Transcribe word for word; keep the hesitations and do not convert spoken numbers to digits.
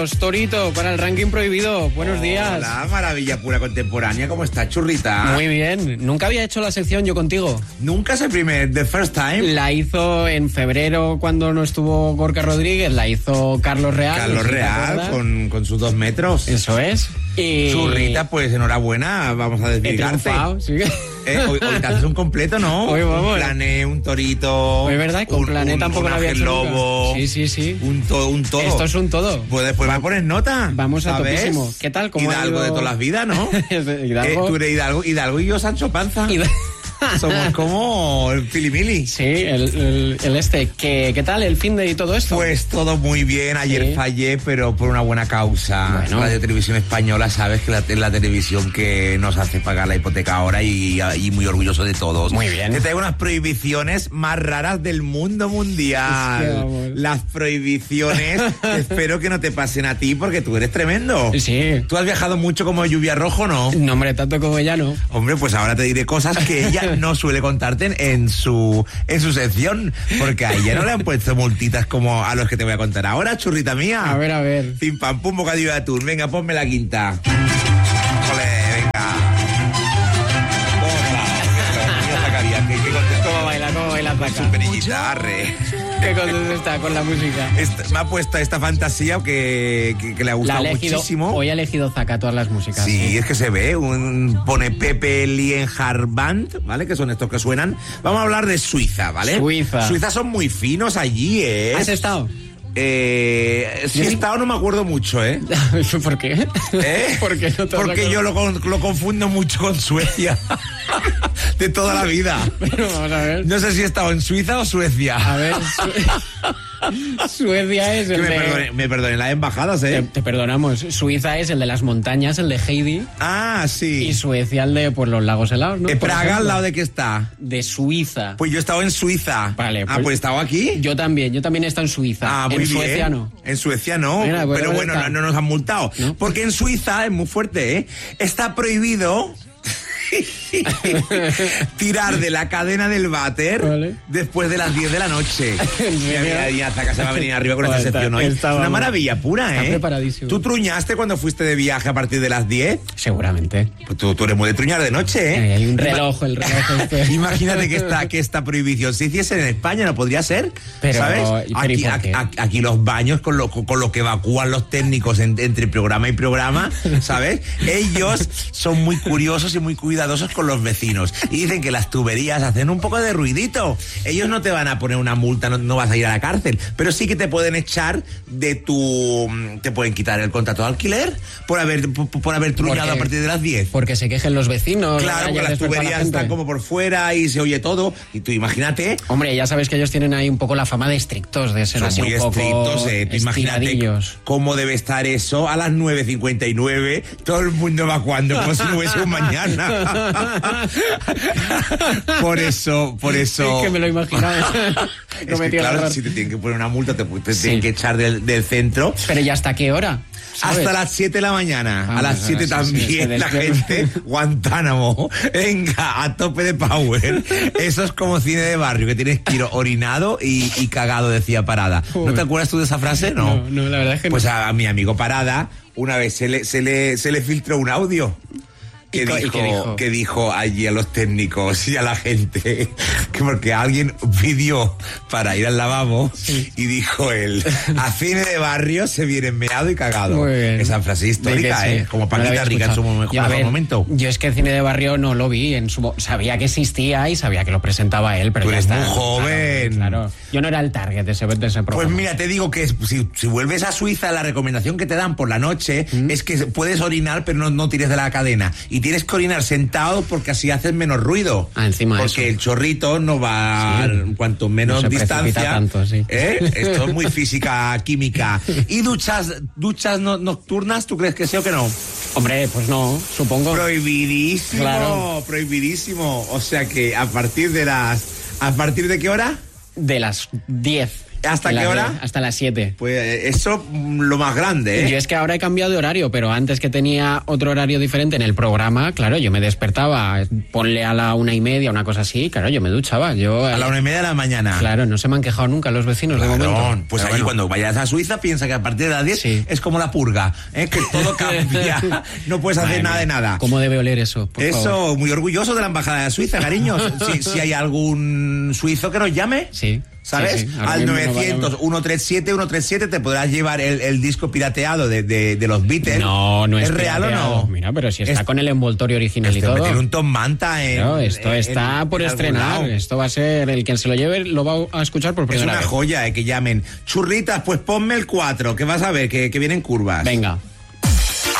puntos, Torito, para el ranking prohibido. Buenos días. Hola, maravilla pura contemporánea. ¿Cómo estás, churrita? Muy bien. Nunca había hecho la sección yo contigo. Nunca es el primer, the first time. La hizo en febrero cuando no estuvo Gorka Rodríguez, la hizo Carlos Real. Carlos Real, con, con sus dos metros. Eso es. Y... Churrita, pues enhorabuena, vamos a desvirgarte. ¿Sí? Eh, hoy, hoy te haces un completo, ¿no? Hoy vamos. Un plané, un torito. Es verdad, con un, plané un, tampoco un lo había hecho lobo. nunca. Sí, sí, sí. Un, to, un todo. Esto es un todo. Pues después va a poner nota. Vamos a ¿sabes? topísimo. ¿Qué tal? ¿Cómo Hidalgo ha ido? de todas las vidas, ¿no? Hidalgo. Eh, tú eres Hidalgo, Hidalgo y yo Sancho Panza. Hidalgo. Somos como el filimili. Sí, el, el, el este. ¿Qué, ¿Qué tal el fin de y todo esto? Pues todo muy bien. Ayer sí. fallé, pero por una buena causa. Bueno. Radio Televisión Española, sabes que la, es la televisión que nos hace pagar la hipoteca ahora y, y muy orgulloso de todos. Muy bien. Te traigo unas prohibiciones más raras del mundo mundial. Es que, las prohibiciones, espero que no te pasen a ti porque tú eres tremendo. Sí. ¿Tú has viajado mucho como Lluvia Rojo, no? No, hombre, tanto como ella no. Hombre, pues ahora te diré cosas que ella no suele contarte en, en su en su sección, porque a ella no le han puesto multitas como a los que te voy a contar ahora, churrita mía. A ver, a ver. Pim pam pum, bocadillo de atún. Venga, ponme la quinta. Ole, venga. ¿Cómo baila, cómo baila Zaca? Su perillita, arre. ¿Qué contento está con la música? Esta, me ha puesto esta fantasía que, que, que le ha gustado La ha elegido, muchísimo. Hoy ha elegido Zaca todas las músicas. Sí, sí, es que se ve, un, pone Pepe Lienhard Band, ¿vale? Que son estos que suenan. Vamos a hablar de Suiza, ¿vale? Suiza. Suiza son muy finos allí, ¿eh? ¿Has estado? Eh, si he estado no me acuerdo mucho, ¿eh? ¿Por qué? ¿Eh? ¿Por qué no te Porque yo lo, lo confundo mucho con Suecia. De toda la vida. Pero vamos a ver. No sé si he estado en Suiza o Suecia. A ver, Su... Suecia es el que me, de... perdone, me perdonen las embajadas, ¿eh? Te, te perdonamos. Suiza es el de las montañas, el de Heidi. Ah, sí. Y Suecia el de pues, los lagos helados, ¿no? ¿Eh, Por Praga ejemplo. al lado de qué está? De Suiza. Pues yo he estado en Suiza. Vale, Ah, pues- pues he estado aquí. Yo también, yo también he estado en Suiza. Ah, muy en bien. Suecia no. En Suecia no. Mira, pues, pero pues bueno, está. no, no nos han multado. ¿No? Porque en Suiza, es muy fuerte, ¿eh? Está prohibido tirar de la cadena del váter Vale. después de las diez de la noche. Mira, mira, mira, hasta que se va a venir arriba con esta Está- sección hoy. Es está, una vamos. maravilla pura, Está ¿eh? preparadísimo. ¿Tú truñaste cuando fuiste de viaje a partir de las diez? Seguramente. Pues tú, tú eres muy de truñar de noche, ¿eh? Eh, hay un reloj, el reloj este. Imagínate que esta, que esta prohibición se hiciese en España, no podría ser, Pero- ¿sabes? pero ¿y Aquí, por qué? aquí, aquí los baños con lo, con lo que evacúan los técnicos en- entre programa y programa, ¿sabes? Ellos son muy curiosos y muy cuidadosos con los vecinos y dicen que las tuberías hacen un poco de ruidito. Ellos no te van a poner una multa, no, no vas a ir a la cárcel, pero sí que te pueden echar de tu... te pueden quitar el contrato de alquiler por haber, por, por haber truñado Porque- a partir de las diez. Porque se quejen los vecinos. Claro, ya porque las después para la tuberías gente. están como por fuera y se oye todo. Y tú imagínate, Hombre, ya sabes que ellos tienen ahí un poco la fama de estrictos, de ser son así muy un poco estrictos, eh. Tú imagínate estiradillos. cómo debe estar eso a las nueve cincuenta y nueve, todo el mundo evacuando como si no hubiese un mañana. Por eso, por eso... Es que me lo imaginaba. Es No me que, tira claro, error. si te tienen que poner una multa, te, te Sí. tienen que echar del, del centro. Pero ¿y hasta qué hora? ¿Sabes? Hasta las siete de la mañana. Ah, a las pues siete ahora sí, sí, también se la despierta. gente, Guantánamo. Venga, a tope de power. Eso es como cine de barrio, que tienes que ir orinado y, y cagado, decía Parada. ¿No Uy. te acuerdas tú de esa frase? No. No, no, la verdad es que Pues no. a, a mi amigo Parada, una vez se le, se le, se le filtró un audio. Que ¿Y co- y dijo, qué dijo? que dijo allí a los técnicos y a la gente que porque alguien pidió para ir al lavabo y dijo él, a cine de barrio se viene meado y cagado. Muy bien. Esa frase histórica, De que sí. ¿eh? Como No la Paquita había Rica en su escuchado. mejor, Y a mejor ver, momento. Yo es que el cine de barrio no lo vi, en su mo- sabía que existía y sabía que lo presentaba él, pero Tú ya eres está. muy joven. Claro, claro. Yo no era el target de ese, de ese Pues programa. mira, te digo que si, si vuelves a Suiza, la recomendación que te dan por la noche ¿Mm? es que puedes orinar, pero no, no tires de la cadena. Y tienes que orinar sentado porque así haces menos ruido. Ah, encima Porque eso. el chorrito no va, Sí. cuanto menos No se precipita distancia. tanto, sí. ¿eh? Esto es muy física, química. ¿Y duchas, duchas no- nocturnas, tú crees que sí o que no? Hombre, pues no, supongo. Prohibidísimo, Claro. prohibidísimo. O sea que a partir de las... ¿A partir de qué hora? De las diez. ¿Hasta En qué la hora? tele, hasta las siete. Pues eso, mm, lo más grande, ¿eh? Yo es que ahora he cambiado de horario, pero antes que tenía otro horario diferente en el programa, claro, yo me despertaba, ponle a la una y media, una cosa así, claro, yo me duchaba. Yo, A la una y media de la mañana. Claro, no se me han quejado nunca los vecinos de Claro, momento. pues Pero ahí bueno. cuando vayas a Suiza piensa que a partir de las diez Sí. es como la purga, ¿eh? Que todo cambia, no puedes hacer Madre nada de mía, nada. ¿Cómo debe oler eso? Por Eso, favor. muy orgulloso de la embajada de Suiza, cariños. Si, si hay algún suizo que nos llame, Sí. ¿sabes? Sí, sí. Ahora Al mismo no novecientos, ciento treinta y siete, ciento treinta y siete te podrás llevar el, el disco pirateado de, de, de los Beatles. No, no es ¿Es real pirateado. o no? Mira, pero si está Es- con el envoltorio original Este y todo. hombre tiene un Tom Manta en... Claro, esto en- está en- por en algún estrenar. lado. Esto va a ser, el quien se lo lleve lo va a escuchar por Es primera una vez. joya, eh, que llamen. Churritas, pues ponme el cuatro, que vas a ver, que, que vienen curvas. Venga.